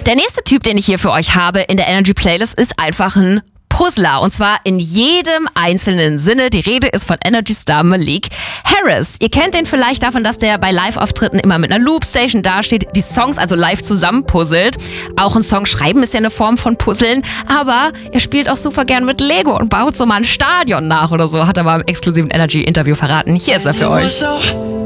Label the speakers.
Speaker 1: Der nächste Typ, den ich hier für euch habe in der Energy Playlist, ist einfach ein Puzzler. Und zwar in jedem einzelnen Sinne. Die Rede ist von Energy-Star Malik Harris. Ihr kennt ihn vielleicht davon, dass der bei Live-Auftritten immer mit einer Loopstation dasteht, die Songs also live zusammenpuzzelt. Auch ein Song schreiben ist ja eine Form von Puzzeln. Aber er spielt auch super gern mit Lego und baut so mal ein Stadion nach oder so. Hat er mal im exklusiven Energy-Interview verraten. Hier ist er für euch.